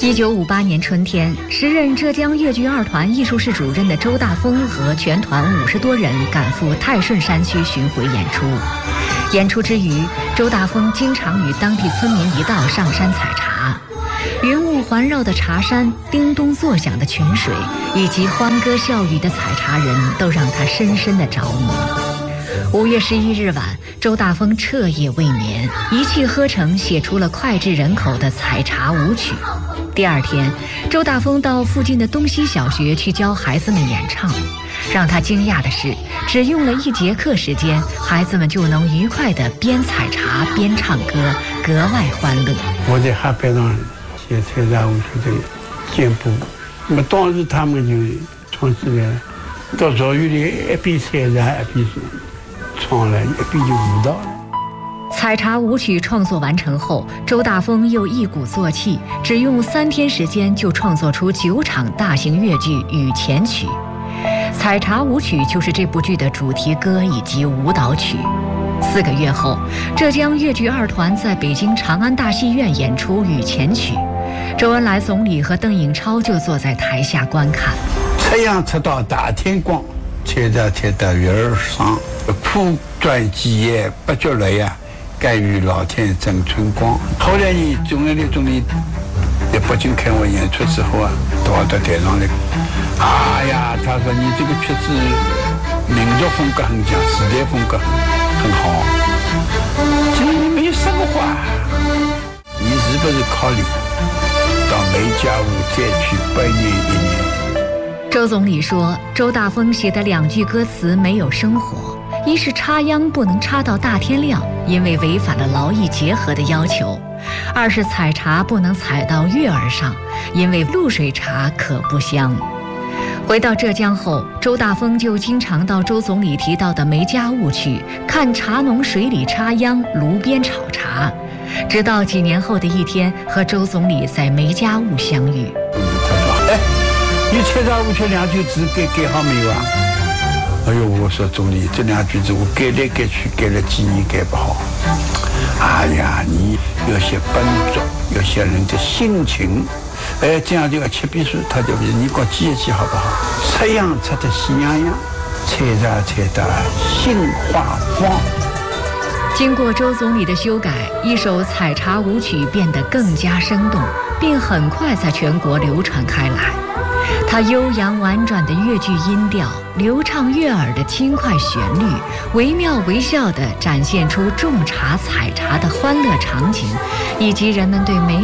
1958年春天，时任浙江粤剧二团艺术室主任的周大丰和全团50多人赶赴泰顺山区巡回演出。演出之余，周大丰经常与当地村民一道上山采茶。云雾环绕的茶山，叮咚作响的泉水，以及欢歌笑语的采茶人，都让他深深的着迷。5月11日晚，周大丰彻夜未眠，一气呵成写出了脍炙人口的采茶舞曲。第二天，周大丰到附近的东西小学去教孩子们演唱。让他惊讶的是，只用了1节课时间，孩子们就能愉快地边采茶边唱歌，格外欢乐。 我在海边上写采茶舞曲的简谱，那么当时他们就唱起来了，到赵玉里一边采茶一边唱了，一边就舞蹈了。 采茶舞曲创作完成后，周大丰又一鼓作气，只用3天时间就创作出9场大型粤剧《雨前曲》。采茶舞曲就是这部剧的主题歌以及舞蹈曲。4个月后，浙江粤剧二团在北京长安大戏院演出《雨前曲》，周恩来总理和邓颖超就坐在台下观看。 太阳出到大天光，采茶采到月儿上，苦转几夜不觉累呀，该与老天争春光。后来呢，周恩来总理在北京开完演出之后啊，到台上来，哎呀，他说你这个片子民族风格很强，时代风格很好，这里没有什么话，你是不是考虑到梅家坞再去8年1年？ 周总理说，周大丰写的2句歌词没有生活，一是插秧不能插到大天亮，因为违反了劳逸结合的要求；二是采茶不能采到月儿上，因为露水茶可不香。回到浙江后，周大丰就经常到周总理提到的梅家坞去看茶农水里插秧，炉边炒茶，直到几年后的一天，和周总理在梅家坞相遇。 他说：“哎，你采茶舞曲2句字改好没有啊？”哎呦，我说总理，这2句字我改来改去，改了几年改不好。哎呀，你要写本质，要写人的心情。哎，这样就要切笔书，他就你给我记一记好不好？出洋出的喜洋洋，采茶采到心花放。 经过周总理的修改，一首采茶舞曲变得更加生动，并很快在全国流传开来。它悠扬婉转的粤剧音调，流畅悦耳的轻快旋律，惟妙惟肖地展现出种茶采茶的欢乐场景，以及人们对美